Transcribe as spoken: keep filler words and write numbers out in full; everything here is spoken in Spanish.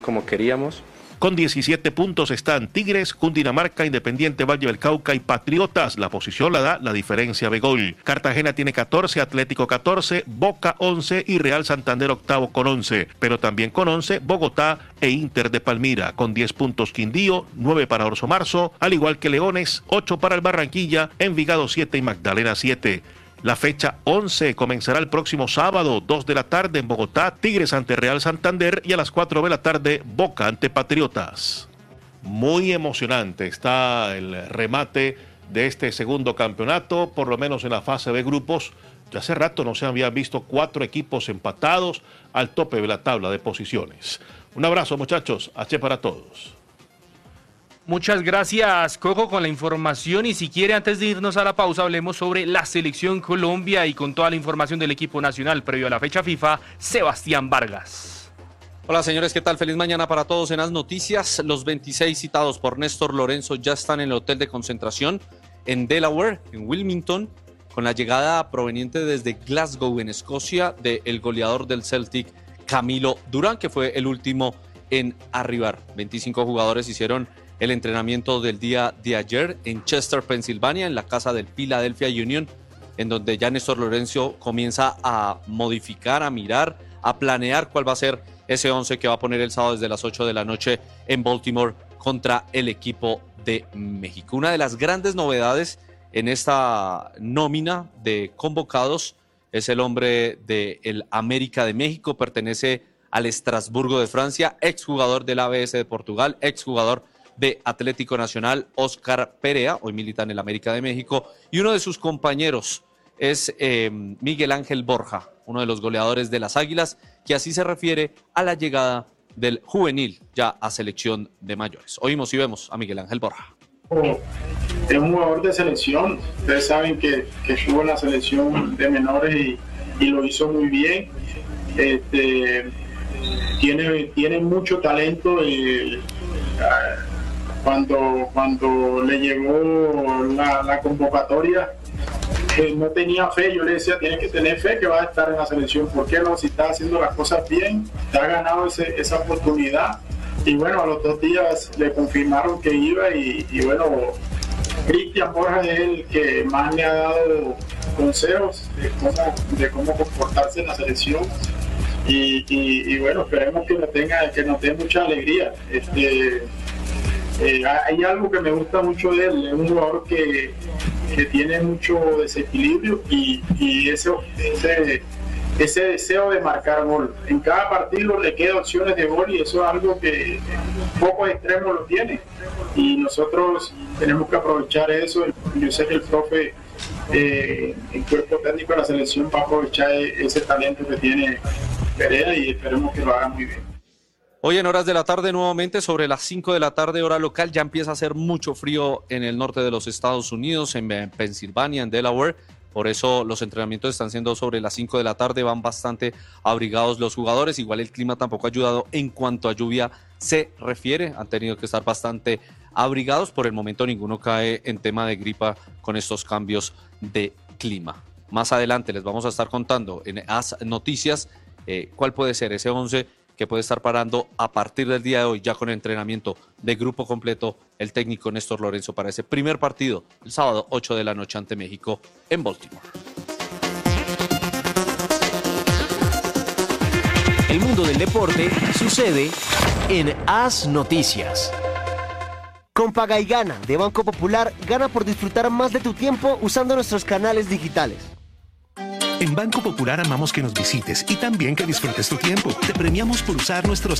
como queríamos. Con diecisiete puntos están Tigres, Cundinamarca, Independiente Valle del Cauca y Patriotas. La posición la da la diferencia de gol. Cartagena tiene catorce, Atlético catorce, Boca once y Real Santander octavo con once. Pero también con once Bogotá e Inter de Palmira. Con diez puntos Quindío, nueve para Orso Marzo, al igual que Leones, ocho para el Barranquilla, Envigado siete y Magdalena siete. La fecha once comenzará el próximo sábado, dos de la tarde en Bogotá, Tigres ante Real Santander y a las cuatro de la tarde, Boca ante Patriotas. Muy emocionante está el remate de este segundo campeonato, por lo menos en la fase de grupos. Ya hace rato no se habían visto cuatro equipos empatados al tope de la tabla de posiciones. Un abrazo, muchachos, H para todos. Muchas gracias, Coco, con la información. Y si quiere, antes de irnos a la pausa, hablemos sobre la selección Colombia y con toda la información del equipo nacional previo a la fecha FIFA, Sebastián Vargas. Hola, señores, ¿qué tal? Feliz mañana para todos. En las noticias, los veintiséis citados por Néstor Lorenzo ya están en el hotel de concentración en Delaware, en Wilmington, con la llegada proveniente desde Glasgow, en Escocia, del goleador del Celtic, Camilo Durán, que fue el último en arribar. veinticinco jugadores hicieron el entrenamiento del día de ayer en Chester, Pensilvania, en la casa del Philadelphia Union, en donde ya Néstor Lorenzo comienza a modificar, a mirar, a planear cuál va a ser ese once que va a poner el sábado desde las ocho de la noche en Baltimore contra el equipo de México. Una de las grandes novedades en esta nómina de convocados es el hombre del América de México, pertenece al Estrasburgo de Francia, exjugador del A B S de Portugal, exjugador de Atlético Nacional, Óscar Perea, hoy milita en el América de México, y uno de sus compañeros es eh, Miguel Ángel Borja, uno de los goleadores de las Águilas, que así se refiere a la llegada del juvenil ya a selección de mayores. Oímos y vemos a Miguel Ángel Borja. Es un jugador de selección, ustedes saben que, que estuvo en la selección de menores y, y lo hizo muy bien. Este, tiene, tiene mucho talento y uh, Cuando, cuando le llegó la, la convocatoria, eh, no tenía fe. Yo le decía, tienes que tener fe que va a estar en la selección. ¿Por qué no? Si está haciendo las cosas bien, te ha ganado ese, esa oportunidad. Y bueno, a los dos días le confirmaron que iba y, y bueno, Cristian Borja es el que más me ha dado consejos de cómo, de cómo comportarse en la selección. Y, y, y bueno, esperemos que nos tenga, que nos dé mucha alegría. Este, Eh, hay algo que me gusta mucho de él, es un jugador que, que tiene mucho desequilibrio y, y ese, ese, ese deseo de marcar gol. En cada partido le quedan opciones de gol y eso es algo que pocos extremos lo tienen. Y nosotros tenemos que aprovechar eso. Yo sé que el profe, eh, el cuerpo técnico de la selección va a aprovechar ese talento que tiene Perea y esperemos que lo haga muy bien. Hoy en horas de la tarde, nuevamente sobre las cinco de la tarde, hora local, ya empieza a hacer mucho frío en el norte de los Estados Unidos, en Pensilvania, en Delaware. Por eso los entrenamientos están siendo sobre las cinco de la tarde, van bastante abrigados los jugadores. Igual el clima tampoco ha ayudado en cuanto a lluvia se refiere. Han tenido que estar bastante abrigados. Por el momento ninguno cae en tema de gripa con estos cambios de clima. Más adelante les vamos a estar contando en As Noticias eh, cuál puede ser ese once que puede estar parando a partir del día de hoy, ya con entrenamiento de grupo completo, el técnico Néstor Lorenzo para ese primer partido, el sábado ocho de la noche ante México en Baltimore. El mundo del deporte sucede en As Noticias. Con Paga y Gana de Banco Popular, gana por disfrutar más de tu tiempo usando nuestros canales digitales. En Banco Popular amamos que nos visites y también que disfrutes tu tiempo. Te premiamos por usar nuestros